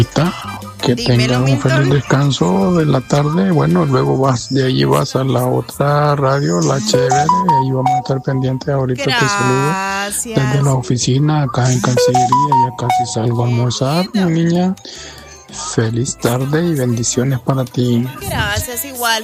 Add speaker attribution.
Speaker 1: Que
Speaker 2: Dímelo,
Speaker 1: tengan un
Speaker 2: Milton.
Speaker 1: feliz descanso de la tarde. Bueno, luego de allí vas a la otra radio, la chévere, y ahí vamos a estar pendientes. Ahorita te saludo desde
Speaker 2: Gracias.
Speaker 1: la oficina acá en Cancillería. Ya casi salgo a almorzar, mi niña. Feliz tarde y bendiciones para ti.
Speaker 2: Gracias, igual.